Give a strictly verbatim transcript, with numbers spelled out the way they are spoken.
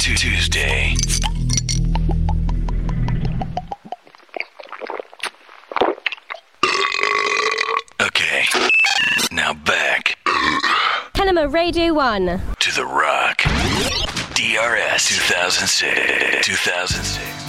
Tuesday. Okay, now back Panama Radio one. to the Rock. D R S two thousand six. two thousand six.